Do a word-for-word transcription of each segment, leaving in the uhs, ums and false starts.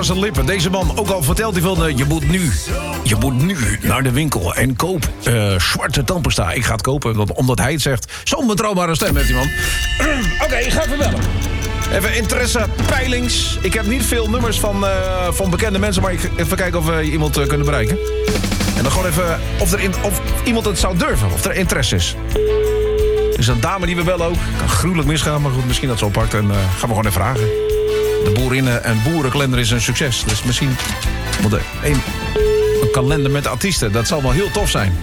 zijn lippen. Deze man, ook al vertelt hij van... Uh, je moet nu, je moet nu naar de winkel en koop uh, zwarte tandpasta. Ik ga het kopen, omdat hij het zegt. Zo'n betrouwbare stem heeft die man. Oké, okay, ik ga even bellen. Even interesse, peilings. Ik heb niet veel nummers van, uh, van bekende mensen... maar ik even kijken of we iemand uh, kunnen bereiken. En dan gewoon even of, er in, of iemand het zou durven. Of er interesse is. Er is een dame die we bellen ook. Kan gruwelijk misgaan, maar goed, misschien dat ze oppakt. En uh, gaan we gewoon even vragen. De boerinnen- en boerenkalender is een succes. Dus misschien moet er een, een kalender met artiesten. Dat zal wel heel tof zijn.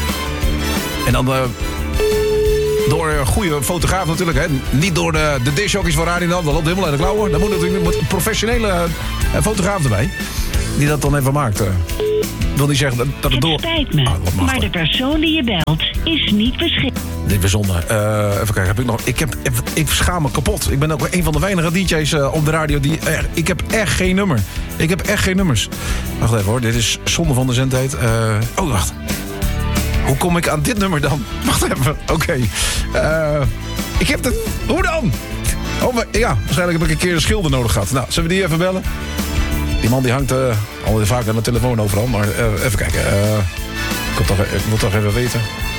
En dan uh, door een goede fotograaf natuurlijk. Hè. Niet door de, de discjockeys van Radio Nederland. Dat loopt helemaal uit de klauwen. Dan moet natuurlijk moet een professionele uh, fotograaf erbij. Die dat dan even maakt. Uh. Ik wil niet zeggen dat, dat het door... Het spijt me, ah, maar de persoon die je belt is niet beschikbaar. Dit is bijzonder. Uh, even kijken, heb ik nog... Ik, heb, ik schaam me kapot. Ik ben ook een van de weinige D J's uh, op de radio die... Uh, ik heb echt geen nummer. Ik heb echt geen nummers. Wacht even hoor, dit is zonde van de zendtijd. Uh, oh, wacht. Hoe kom ik aan dit nummer dan? Wacht even, oké. Okay. Uh, ik heb het... Hoe dan? Oh, maar, ja, waarschijnlijk heb ik een keer een schilder nodig gehad. Nou, zullen we die even bellen? Die man die hangt uh, al vaak aan de telefoon overal. Maar uh, even kijken. Uh, ik, toch, ik moet toch even weten.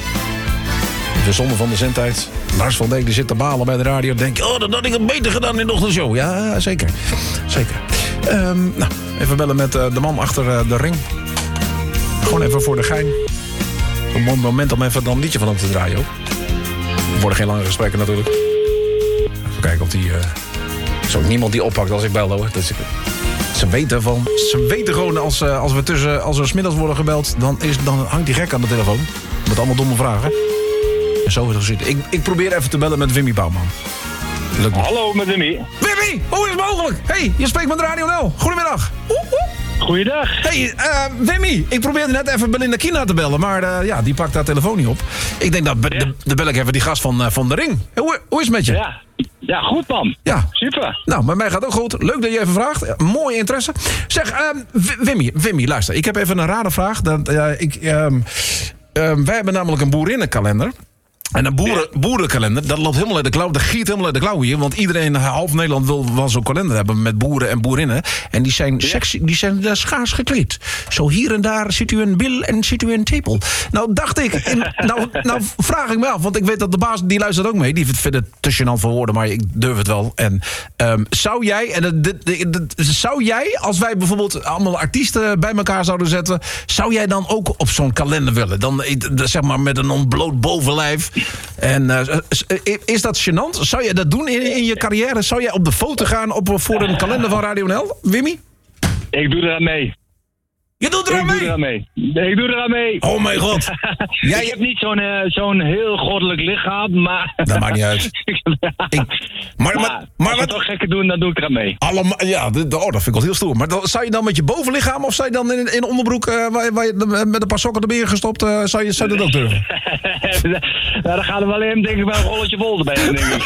De zonde van de zendtijd. Lars van Dijk die zit te balen bij de radio. Denk oh, dat had ik het beter gedaan in de ochtendshow. Ja, zeker. Zeker. Um, nou, even bellen met uh, de man achter uh, de ring. Gewoon even voor de gein. Een mooi moment om even dan een liedje van hem te draaien. Ook. Er worden geen lange gesprekken natuurlijk. Even kijken of die... Uh... Zo niemand die oppakt als ik bel hoor. Dat is... Ze weten van. Ze weten gewoon als, uh, als we tussen als we 's middags worden gebeld, dan, is, dan hangt die gek aan de telefoon. Met allemaal domme vragen. En zo is het gezien. Ik, ik probeer even te bellen met Wimmy Bouwman. Lukt niet. Hallo, met Wimmy. Wimmy, hoe is het mogelijk? Hey, je spreekt met Radio Nel. Goedemiddag. Oeh, oeh. Goeiedag. Hey, uh, Wimmy, ik probeerde net even Belinda Kina te bellen, maar uh, ja, die pakt haar telefoon niet op. Ik denk dat, Ja. de, de bel ik even die gast van, uh, van de ring. Hoe, hoe is het met je? Ja. Ja, goed man. Ja. Super. Nou, met mij gaat het ook goed. Leuk dat je even vraagt. Mooi interesse. Zeg, uh, Wimmy, Wimmy, luister. Ik heb even een rare vraag. Dat, uh, ik, uh, uh, wij hebben namelijk een boerinnenkalender. En een boeren, boerenkalender, dat loopt helemaal uit de klauw. Dat giet helemaal uit de klauw hier. Want iedereen, half Nederland, wil wel zo'n kalender hebben met boeren en boerinnen. En die zijn, Ja. sexy, die zijn uh, schaars gekleed. Zo hier en daar ziet u een bil en ziet u een tepel. Nou, dacht ik, in, nou, nou vraag ik me af. Want ik weet dat de baas, die luistert ook mee. Die vindt het te gênant voor woorden, maar ik durf het wel. En um, zou jij, en dat, dit, dit, dit, zou jij, als wij bijvoorbeeld allemaal artiesten bij elkaar zouden zetten, zou jij dan ook op zo'n kalender willen? Dan, zeg maar, met een ontbloot bovenlijf. En uh, is dat gênant? Zou jij dat doen in, in je carrière? Zou jij op de foto gaan op, voor een kalender van Radio Nel, Wimmy? Ik doe eraan mee. Je doet er aan ik doe mee? eraan mee. Ik doe eraan mee. Oh mijn god. Jij... Ik heb niet zo'n uh, zo'n heel goddelijk lichaam, maar... Dat maakt niet uit. Ik... Maar, maar, maar, maar, maar maar als we toch gekken doen, dan doe ik eraan mee. Allemaal, ja, de, de, oh, dat vind ik wel heel stoer. Maar dan, zou je dan met je bovenlichaam of zou je dan in, in onderbroek uh, waar, waar je met een paar sokken erbij gestopt, uh, zou, je, zou je dat ook durven? Nou, dan gaat er wel in, denk ik, wel een rolletje bol erbij, denk ik.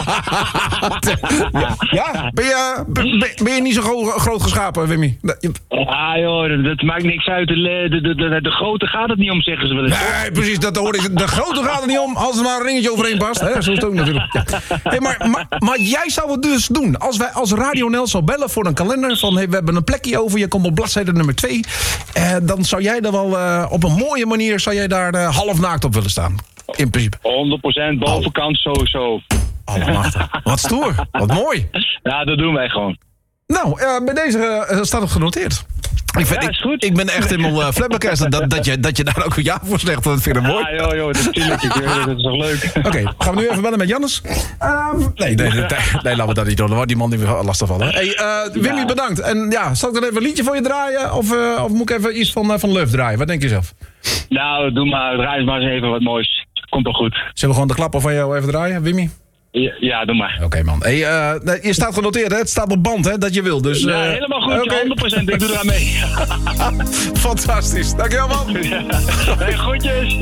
ja, ja? Ben, je, ben, ben je niet zo gro- groot geschapen, Wimmy? Ah joh, dat, dat maakt niks uit. De, de, de, de, de grote gaat het niet om, zeggen ze wel eens. Nee, precies, dat hoor ik. De grote gaat er niet om, als er maar een ringetje overheen past. Hè? Zo is het ook natuurlijk. Ja. Hey, maar, maar, maar jij zou het dus doen. Als wij als Radio Nel zou bellen voor een kalender van hey, we hebben een plekje over, je komt op bladzijde nummer twee. Eh, dan zou jij er wel uh, op een mooie manier zou jij daar uh, half naakt op willen staan. In principe. honderd procent bovenkant sowieso. Allemachtig. Wat stoer. Wat mooi. Ja, dat doen wij gewoon. Nou, uh, bij deze uh, staat het genoteerd. Ik, vind, Ja, is goed. ik, ik ben echt helemaal uh, flabbergasted dat, dat, je, dat je daar ook een ja voor zegt. Dat vind ik mooi. Ja, joh, joh, natuurlijk. Ik weet het, dat is toch leuk. Oké, okay, gaan we nu even bellen met Jannes? Um, nee, nee, nee, nee, nee, laten we dat niet doen. Dan wordt die man niet weer lastig vallen. Hey, uh, Wimmy, bedankt. En ja, zal ik dan even een liedje voor je draaien? Of, uh, of moet ik even iets van, uh, van Luf draaien? Wat denk je zelf? Nou, doe maar. Draai maar eens even wat moois. Komt wel goed. Zullen we gewoon de klappen van jou even draaien, Wimmy? Ja, ja doe maar. Oké, okay, man. Hey, uh, nee, je staat genoteerd, hè? Het staat op band, hè? Dat je wil. Dus, uh, ja, helemaal goed. Okay. honderd procent. Ik doe eraan mee. Fantastisch. Dankjewel, man. Ja. Hey, groetjes.